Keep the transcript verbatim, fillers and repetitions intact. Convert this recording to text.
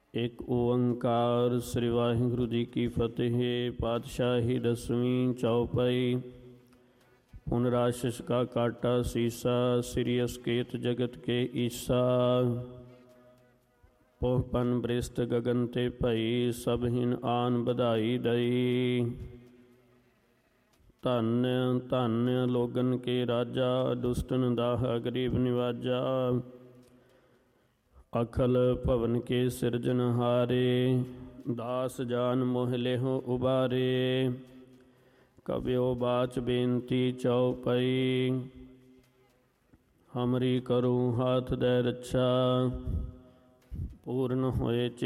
ਇੱਕ ਓੰਕਾਰ ਸ੍ਰੀ ਵਾਹਿਗੁਰੂ ਜੀ ਕੀ ਫਤਿਹ। ਪਾਤਸ਼ਾਹੀ ਦਸਵੀਂ ਚੌਪਈ। ਪੁਨਰਾਸ਼ਿਸ਼ ਕਾ ਕਾਟਾ ਸੀਸਾ, ਸ੍ਰੀ ਅਸਕੇਤ ਜਗਤ ਕੇ ਈਸਾ। ਪੋਹਪਨ ਬ੍ਰਿਸ਼ਟ ਗਗਨ ਤੇ ਭਈ, ਸਭਹੀਨ ਆਨ ਵਧਾਈ ਦਈ। ਧੰਨ ਧੰਨ ਲੋਗਨ ਕੇ ਰਾਜਾ, ਦੁਸ਼ਟਨ ਦਾਹ ਗਰੀਬ ਨਿਵਾਜਾ। ਅਖਲ ਭਵਨ ਕੇ ਸਿਰਜਨਹਾਰੇ, ਦਾਸ ਜਾਨ ਮੋਹ ਲੇਹੁ ਉਬਾਰੇ। ਕਬਿਓ ਬਾਚ ਬੇਨਤੀ ਚਉਪਈ, ਹਮਰੀ ਕਰੂੰ ਹਾਥ ਦੈ ਰੱਛਾ। ਪੂਰਨ ਹੋਏ